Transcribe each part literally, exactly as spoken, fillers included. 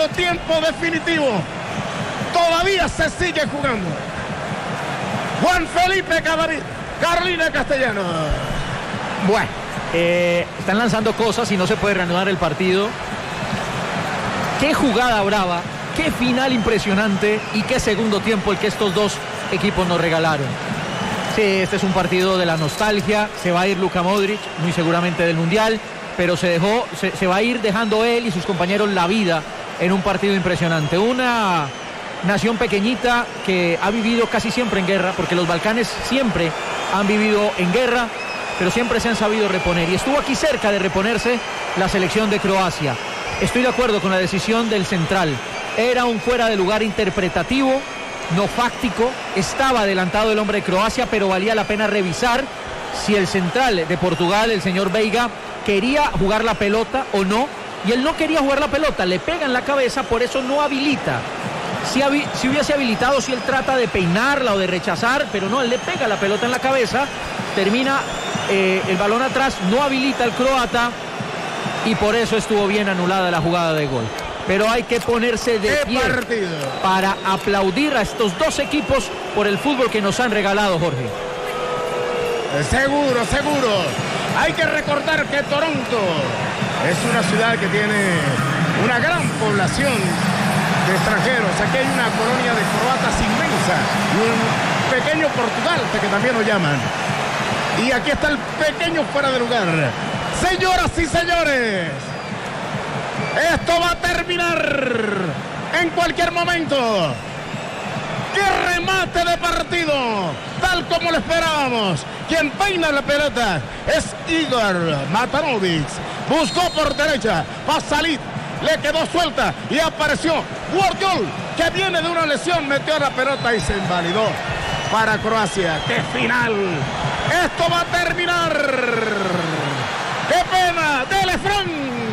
tiempo definitivo. Todavía se sigue jugando. Juan Felipe Cadavid, Carolina Castellanos. Bueno, eh, están lanzando cosas y no se puede reanudar el partido. Qué jugada brava, qué final impresionante y qué segundo tiempo el que estos dos equipos nos regalaron. Sí, este es un partido de la nostalgia. Se va a ir Luka Modric, muy seguramente del Mundial, pero se dejó, se, se va a ir dejando él y sus compañeros la vida en un partido impresionante. Una nación pequeñita que ha vivido casi siempre en guerra, porque los Balcanes siempre han vivido en guerra, pero siempre se han sabido reponer, y estuvo aquí cerca de reponerse la selección de Croacia. Estoy de acuerdo con la decisión del central. Era un fuera de lugar interpretativo, no fáctico. Estaba adelantado el hombre de Croacia, pero valía la pena revisar si el central de Portugal, el señor Veiga, quería jugar la pelota o no. Y él no quería jugar la pelota, le pega en la cabeza, por eso no habilita. Si, si hubiese habilitado, si él trata de peinarla o de rechazar, pero no, él le pega la pelota en la cabeza, termina eh, el balón atrás, no habilita al croata, y por eso estuvo bien anulada la jugada de gol. Pero hay que ponerse de pie para aplaudir a estos dos equipos por el fútbol que nos han regalado, Jorge. Seguro, seguro. Hay que recordar que Toronto es una ciudad que tiene una gran población de extranjeros. Aquí hay una colonia de croatas inmensa y un pequeño Portugal, que también lo llaman. Y aquí está el pequeño fuera de lugar. Señoras y señores, esto va a terminar en cualquier momento. ¡Qué remate de partido! Tal como lo esperábamos. Quien peina la pelota es Igor Matanovic. Buscó por derecha, va a salir, le quedó suelta y apareció Guardiol, que viene de una lesión, metió la pelota y se invalidó para Croacia. ¡Qué final! Esto va a terminar. ¡Qué pena! ¡Dele, Fran!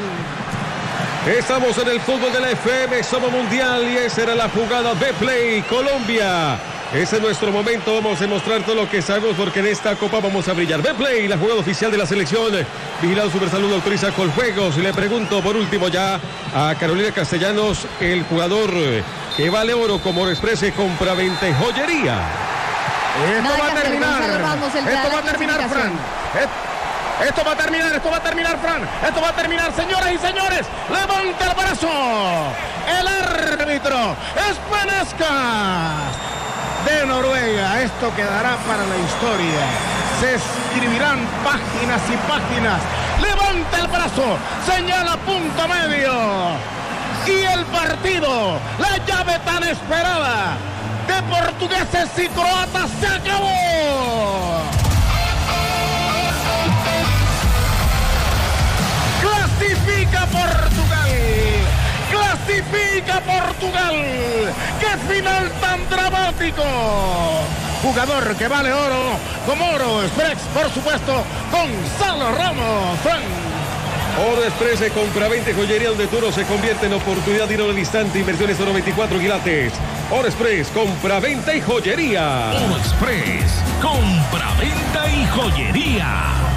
Estamos en el fútbol de la F M, somos mundial y esa era la jugada de Play Colombia. Ese es nuestro momento, vamos a demostrar todo lo que sabemos porque en esta copa vamos a brillar. Betplay, la jugada oficial de la selección. Vigilado Supersalud autoriza Coljuegos. Y le pregunto por último ya a Carolina Castellanos, el jugador que vale oro como Express, compra venta y joyería. Esto Nada va a que hacer, terminar. Gonzalo Ramos, el Esto de va a la terminar, Fran. Esto va a terminar, esto va a terminar, Fran. Esto va a terminar, señoras y señores. Levanta el brazo. El árbitro es Penascas de Noruega. Esto quedará para la historia. Se escribirán páginas y páginas. Levanta el brazo. Señala punto medio. Y el partido, la llave tan esperada de portugueses y croatas se acabó. Clasifica Portugal, clasifica Portugal. ¡Qué final tan dramático! Jugador que vale oro, como Oro Express, por supuesto, Gonzalo Ramos. Fran. Oro Express, compra veinte joyería donde tu oro se convierte en oportunidad de dinero al instante. Inversiones oro veinticuatro quilates. Oro Express, compra venta y joyería. Oro Express, compra venta y joyería.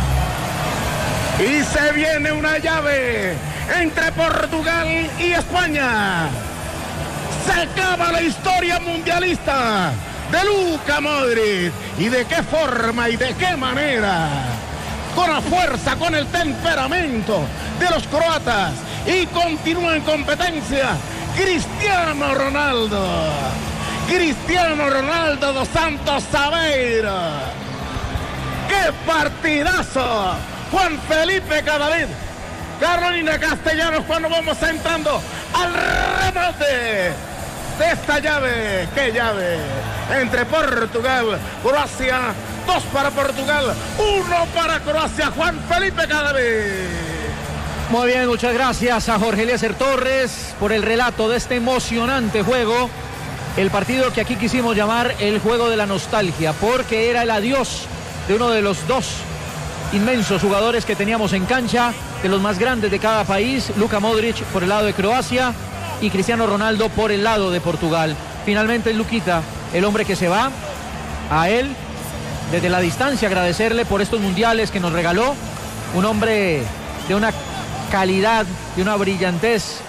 Y se viene una llave entre Portugal y España. Se acaba la historia mundialista de Luka Modric. ¿Y de qué forma y de qué manera? Con la fuerza, con el temperamento de los croatas. Y continúa en competencia Cristiano Ronaldo. Cristiano Ronaldo dos Santos Aveiro. ¡Qué partidazo! Juan Felipe Cadavid, Carolina Castellanos, cuando vamos entrando al remate de esta llave. ¡Qué llave! Entre Portugal, Croacia, dos para Portugal, uno para Croacia. Juan Felipe Cadavid. Muy bien, muchas gracias a Jorge Eliezer Torres por el relato de este emocionante juego. El partido que aquí quisimos llamar el juego de la nostalgia, porque era el adiós de uno de los dos inmensos jugadores que teníamos en cancha, de los más grandes de cada país, Luka Modric por el lado de Croacia y Cristiano Ronaldo por el lado de Portugal. Finalmente Luquita, el hombre que se va, a él desde la distancia agradecerle por estos mundiales que nos regaló, un hombre de una calidad, de una brillantez